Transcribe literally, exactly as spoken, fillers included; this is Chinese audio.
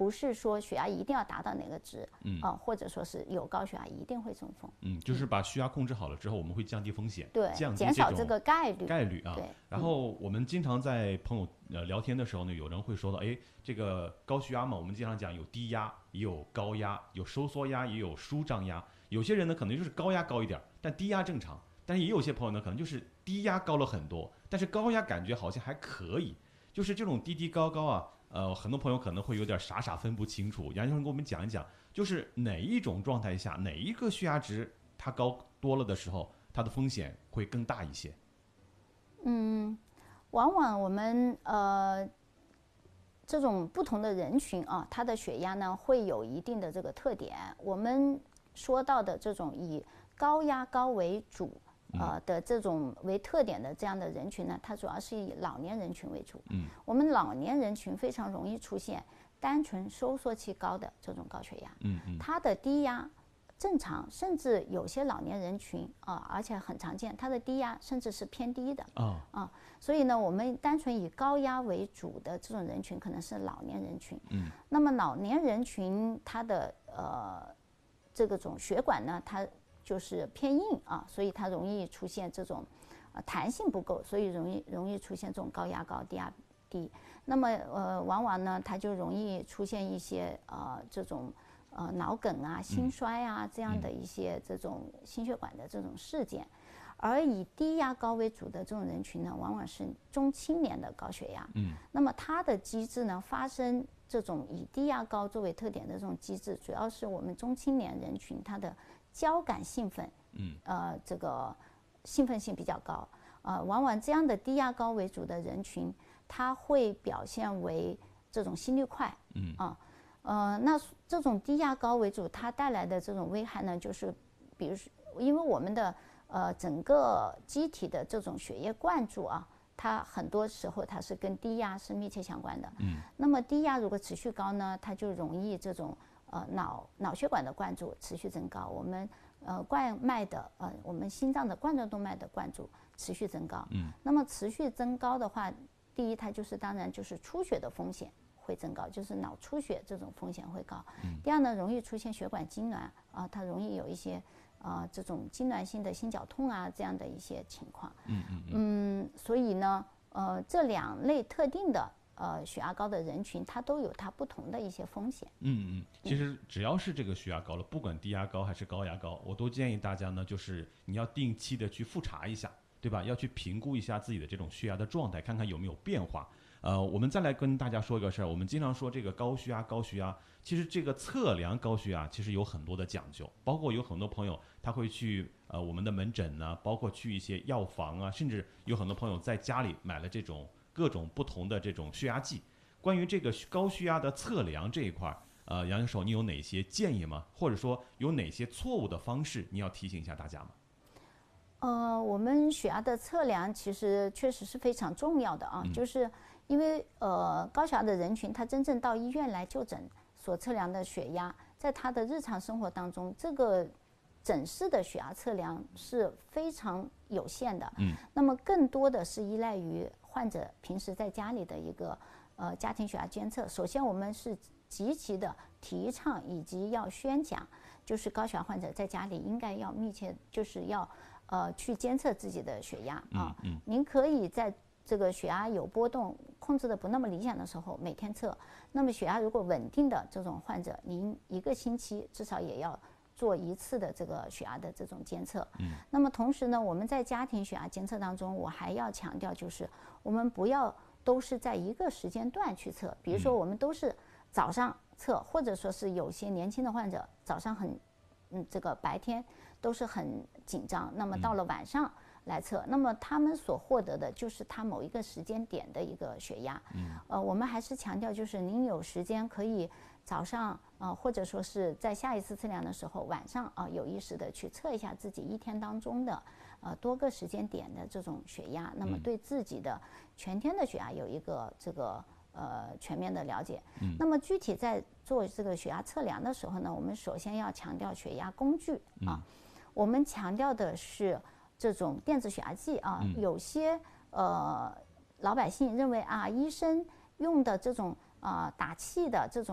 不是说血压一定要达到哪个值， 嗯啊、或者说是有高血压一定会中风。 嗯，就是把血压控制好了之后，我们会降低风险， 对， 降低减少这种个概率。 概率啊。 对， 然后我们经常在朋友呃聊天的时候呢，有人会说到，哎，这个高血压嘛，我们经常讲有低压，也有高压，有收缩压，也有舒张压。有些人呢可能就是高压高一点，但低压正常。但是也有些朋友呢，可能就是低压高了很多，但是高压感觉好像还可以。就是这种低低高高啊，呃，很多朋友可能会有点傻傻分不清楚。杨医生给我们讲一讲，就是哪一种状态下，哪一个血压值它高多了的时候，它的风险会更大一些。 嗯，往往我们呃这种不同的人群啊，他的血压呢会有一定的这个特点。我们说到的这种以高压高为主。呃的这种为特点的这样的人群呢，它主要是以老年人群为主。 嗯， 我们老年人群非常容易出现单纯收缩期高的这种高血压。 嗯嗯， 它的低压正常，甚至有些老年人群啊、呃，而且很常见，它的低压甚至是偏低的。 啊、 哦、啊，所以呢，我们单纯以高压为主的这种人群，可能是老年人群。 嗯， 那么老年人群它的呃这个种血管呢，它就是偏硬啊，所以它容易出现这种，呃，弹性不够，所以容易容易出现这种高压高、低压低。那么呃，往往呢，它就容易出现一些呃这种呃脑梗啊、心衰啊这样的一些这种心血管的这种事件。而以低压高为主的这种人群呢，往往是中青年的高血压。 嗯， 那么它的机制呢，发生这种以低压高作为特点的这种机制，主要是我们中青年人群它的交感兴奋， 嗯， 呃，这个兴奋性比较高，呃，往往这样的低压高为主的人群，它会表现为这种心率快， 嗯啊，呃，那这种低压高为主，它带来的这种危害呢，就是比如说，因为我们的呃整个机体的这种血液灌注啊，它很多时候它是跟低压是密切相关的， 嗯， 那么低压如果持续高呢，它就容易这种。呃，脑脑血管的灌注持续增高，我们呃冠脉的呃我们心脏的冠状动脉的灌注持续增高。 嗯， 那么持续增高的话，第一它就是当然就是出血的风险会增高，就是脑出血这种风险会高。 嗯， 第二呢，容易出现血管痉挛啊、呃，它容易有一些啊、呃、这种痉挛性的心绞痛啊这样的一些情况。 嗯嗯嗯，所以呢，呃这两类特定的。呃，血压高的人群，它都有它不同的一些风险。 嗯嗯，其实只要是这个血压高了，不管低压高还是高压高，我都建议大家呢，就是你要定期的去复查一下，对吧？要去评估一下自己的这种血压的状态，看看有没有变化。呃，我们再来跟大家说一个事儿，我们经常说这个高血压，高血压，其实这个测量高血压其实有很多的讲究，包括有很多朋友他会去呃我们的门诊呢、啊，包括去一些药房啊，甚至有很多朋友在家里买了这种。各种不同的这种血压计，关于这个高血压的测量这一块，呃，杨教授，你有哪些建议吗？或者说有哪些错误的方式，你要提醒一下大家吗？ 呃，我们血压的测量其实确实是非常重要的啊， 嗯、 就是因为呃高血压的人群，他真正到医院来就诊所测量的血压，在他的日常生活当中，这个诊室的血压测量是非常有限的。 嗯， 那么更多的是依赖于患者平时在家里的一个呃家庭血压监测。首先，我们是极其的提倡以及要宣讲，就是高血压患者在家里应该要密切，就是要呃去监测自己的血压啊。 嗯嗯、 您可以在这个血压有波动、控制的不那么理想的时候每天测。那么血压如果稳定的这种患者，您一个星期至少也要做一次的这个血压的这种监测。 嗯， 那么同时呢，我们在家庭血压监测当中，我还要强调，就是我们不要都是在一个时间段去测。比如说，我们都是早上测，或者说是有些年轻的患者早上很，嗯，这个白天都是很紧张，那么到了晚上来测，那么他们所获得的就是他某一个时间点的一个血压。 嗯， 呃，我们还是强调，就是您有时间可以早上呃，或者说是在下一次测量的时候，晚上啊、呃、有意识的去测一下自己一天当中的呃多个时间点的这种血压，那么对自己的全天的血压有一个这个呃全面的了解。 嗯， 那么具体在做这个血压测量的时候呢，我们首先要强调血压工具啊， 嗯、 我们强调的是这种电子血压计啊， 嗯、 有些呃老百姓认为啊，医生用的这种啊、呃、打气的这种